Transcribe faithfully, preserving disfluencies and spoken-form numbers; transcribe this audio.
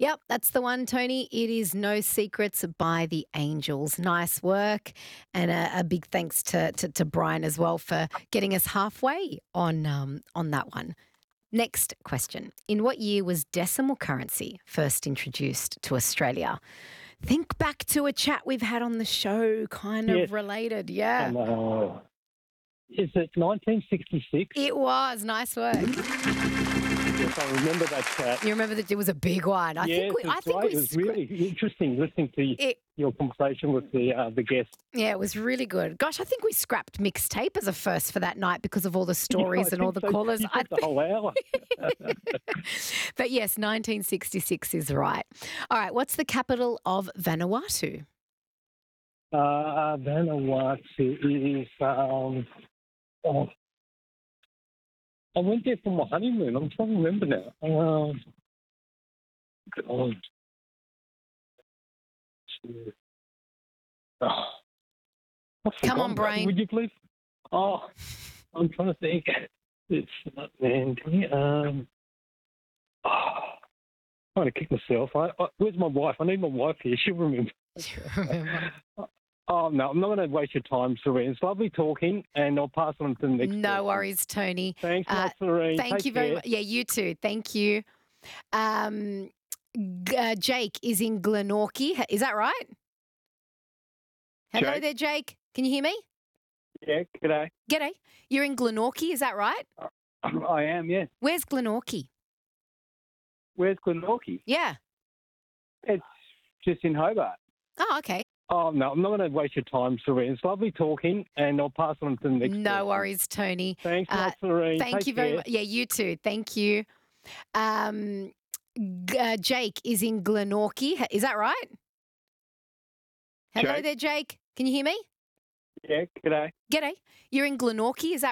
Yep, that's the one, Tony. It is No Secrets by the Angels. Nice work. And a, a big thanks to, to, to Brian as well for getting us halfway on, um, on that one. Next question. In what year was decimal currency first introduced to Australia? Think back to a chat we've had on the show, kind Yes. of related. Yeah. And, uh, is it nineteen sixty-six? It was. Nice work. Yes, I remember that chat. You remember that it was a big one. I yes, think we, it's I think great. we It was scra- really interesting listening to it, your conversation with the uh, the guest. Yeah, it was really good. Gosh, I think we scrapped mixtape as a first for that night because of all the stories Yeah, I and all the think so. callers. You I took the whole hour. But yes, nineteen sixty-six is right. All right, what's the capital of Vanuatu? uh, Vanuatu is. Um, oh, I went there for my honeymoon. I'm trying to remember now. Um, God. Oh, I've Come on, forgotten. brain. Would you please? Oh, I'm trying to think. It's not Mandy. Um, oh, I'm trying to kick myself. I, I, where's my wife? I need my wife here. She'll remember. Remember? Oh, no, I'm not going to waste your time, Serene. It's lovely talking, and I'll pass on to the next No person. worries, Tony. Thanks a Uh, lot, Serene. Thank Take you very care. much. Yeah, you too. Thank you. Um, G- uh, Jake is in Glenorchy. Is that right? Hello Jake? there, Jake. Can you hear me? Yeah, g'day. G'day. You're in Glenorchy, is that right? I am, yeah. Where's Glenorchy? Where's Glenorchy? Yeah. It's just in Hobart. Oh, okay. Oh, no, I'm not going to waste your time, Serene. It's lovely talking, and I'll pass on to the next No person. worries, Tony. Thanks a Uh, lot, Serene. Thank Take you very care. much. Yeah, you too. Thank you. Um, G- uh, Jake is in Glenorchy. H- Is that right? Hello Jake? there, Jake. Can you hear me? Yeah, g'day. G'day. You're in Glenorchy. Is that